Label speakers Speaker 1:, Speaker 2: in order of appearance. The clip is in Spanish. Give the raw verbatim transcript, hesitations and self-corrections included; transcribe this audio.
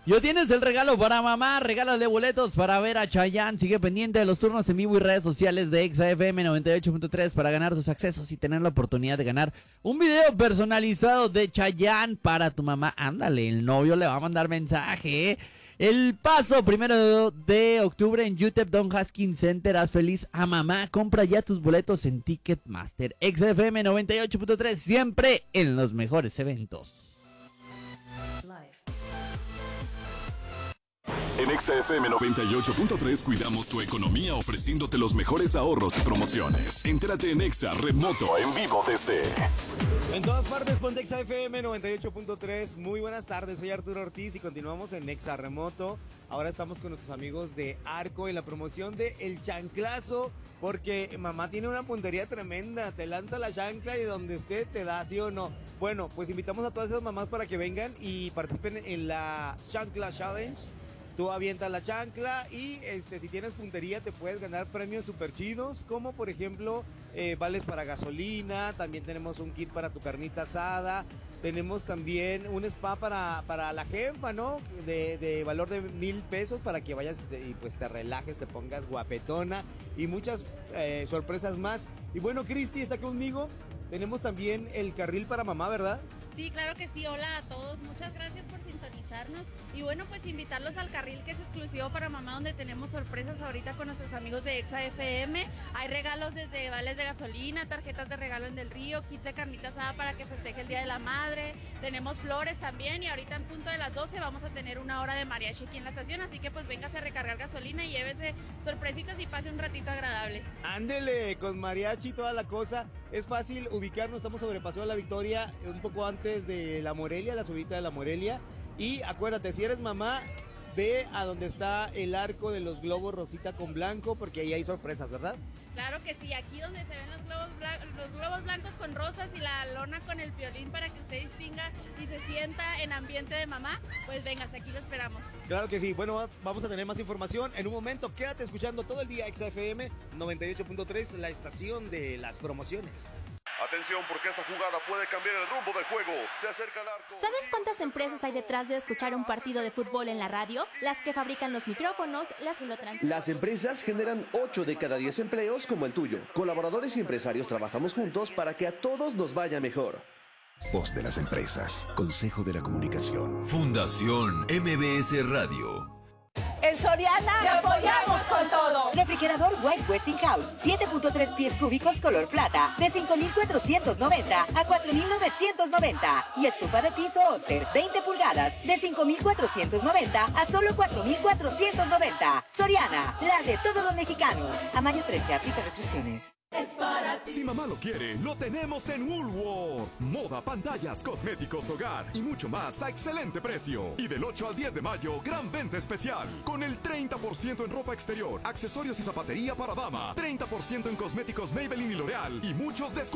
Speaker 1: Yo tienes el regalo para mamá, regálale boletos para ver a Chayanne. Sigue pendiente de los turnos en vivo y redes sociales de Exa F M noventa y ocho punto tres para ganar tus accesos y tener la oportunidad de ganar un video personalizado de Chayanne para tu mamá. Ándale, el novio le va a mandar mensaje. El paso primero de octubre en U T E P Don Haskins Center. Haz feliz a mamá. Compra ya tus boletos en Ticketmaster. Exa F M noventa y ocho punto tres, siempre en los mejores eventos.
Speaker 2: En Exa F M noventa y ocho punto tres cuidamos tu economía ofreciéndote los mejores ahorros y promociones. Entérate en Exa Remoto en vivo desde...
Speaker 3: En todas partes, ponte Exa F M noventa y ocho punto tres. Muy buenas tardes, soy Arturo Ortiz y continuamos en Exa Remoto. Ahora estamos con nuestros amigos de Arco en la promoción de El Chanclazo, porque mamá tiene una puntería tremenda, te lanza la chancla y donde esté te da, ¿sí o no? Bueno, pues invitamos a todas esas mamás para que vengan y participen en la Chancla Challenge. Tú avientas la chancla y este, si tienes puntería te puedes ganar premios súper chidos, como por ejemplo eh, vales para gasolina, también tenemos un kit para tu carnita asada, tenemos también un spa para, para la jefa, ¿no? De, de valor de mil pesos para que vayas y pues te relajes, te pongas guapetona y muchas eh, sorpresas más. Y bueno, Cristi está conmigo, tenemos también el carril para mamá, ¿verdad?
Speaker 4: Sí, claro que sí. Hola a todos. Muchas gracias por sintonizarnos. Y bueno, pues invitarlos al carril que es exclusivo para mamá, donde tenemos sorpresas ahorita con nuestros amigos de Exa F M. Hay regalos desde vales de gasolina, tarjetas de regalo en Del Río, kit de carnita asada para que festeje el Día de la Madre. Tenemos flores también y ahorita en punto de las doce vamos a tener una hora de mariachi aquí en la estación. Así que pues véngase a recargar gasolina y llévese sorpresitas y pase un ratito agradable.
Speaker 3: Ándele, con mariachi toda la cosa. Es fácil ubicarnos, estamos sobre Paseo de la Victoria, un poco antes de La Morelia, la subida de La Morelia. Y acuérdate, si eres mamá, ve a donde está el arco de los globos rosita con blanco, porque ahí hay sorpresas, ¿verdad?
Speaker 4: Claro que sí, aquí donde se ven los globos, los globos blancos con rosas y la lona con el violín para que usted distinga y se sienta en ambiente de mamá, pues véngase, aquí lo esperamos.
Speaker 3: Claro que sí, bueno, vamos a tener más información en un momento. Quédate escuchando todo el día Exa F M noventa y ocho punto tres, la estación de las promociones.
Speaker 5: Atención, porque esta jugada puede cambiar el rumbo del juego. Se acerca el arco.
Speaker 6: ¿Sabes cuántas empresas hay detrás de escuchar un partido de fútbol en la radio? Las que fabrican los micrófonos, las que lo transmiten.
Speaker 7: Las empresas generan ocho de cada diez empleos como el tuyo. Colaboradores y empresarios trabajamos juntos para que a todos nos vaya mejor.
Speaker 8: Voz de las empresas. Consejo de la Comunicación.
Speaker 9: Fundación M B S Radio.
Speaker 10: En Soriana te apoyamos con todo.
Speaker 11: Refrigerador White Westinghouse, siete punto tres pies cúbicos color plata, de cinco mil cuatrocientos noventa a cuatro mil novecientos noventa. Y estufa de piso Oster, veinte pulgadas, de cinco mil cuatrocientos noventa a solo cuatro mil cuatrocientos noventa. Soriana, la de todos los mexicanos. A mayo trece, aplica restricciones.
Speaker 2: Es para ti. Si mamá lo quiere, lo tenemos en Woolworth. Moda, pantallas, cosméticos, hogar y mucho más a excelente precio. Y del ocho al diez de mayo, gran venta especial. Con el treinta por ciento en ropa exterior, accesorios y zapatería para dama, treinta por ciento en cosméticos Maybelline y L'Oreal y muchos descuentos.